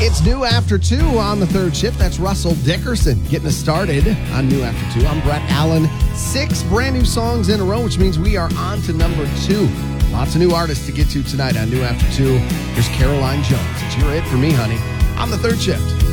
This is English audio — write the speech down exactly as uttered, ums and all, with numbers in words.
It's New After two on the third shift. That's Russell Dickerson getting us started on New After two. I'm Brett Allen. Six brand new songs in a row, which means we are on to number two. Lots of new artists to get to tonight on New After two. Here's Caroline Jones. It's Your It for Me, honey, on the third shift.